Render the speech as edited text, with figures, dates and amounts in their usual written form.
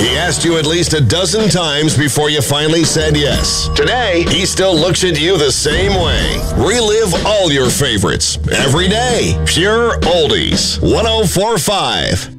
He asked you at least a dozen times before you finally said yes. Today, he still looks at you the same way. Relive all your favorites every day. Pure Oldies 104.5.